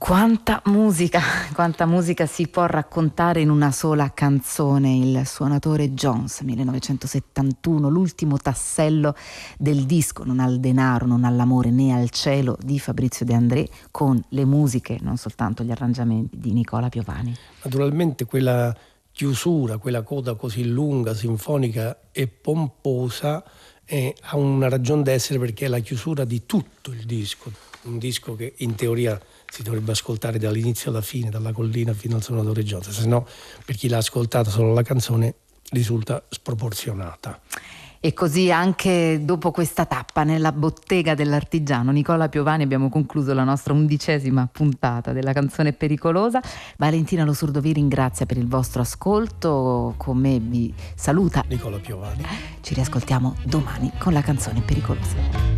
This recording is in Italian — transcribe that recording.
Quanta musica si può raccontare in una sola canzone. Il suonatore Jones, 1971, l'ultimo tassello del disco Non al denaro, non all'amore né al cielo di Fabrizio De André, con le musiche, non soltanto gli arrangiamenti, di Nicola Piovani. Naturalmente quella chiusura, quella coda così lunga, sinfonica e pomposa ha una ragion d'essere, perché è la chiusura di tutto il disco, un disco che in teoria si dovrebbe ascoltare dall'inizio alla fine, dalla collina fino al suonatore Jones, se no per chi l'ha ascoltata solo la canzone risulta sproporzionata. E così anche dopo questa tappa nella bottega dell'artigiano Nicola Piovani abbiamo concluso la nostra 11ª puntata della Canzone Pericolosa. Valentina Lo Surdo vi ringrazia per il vostro ascolto, con me vi saluta Nicola Piovani. Ci riascoltiamo domani con la Canzone Pericolosa.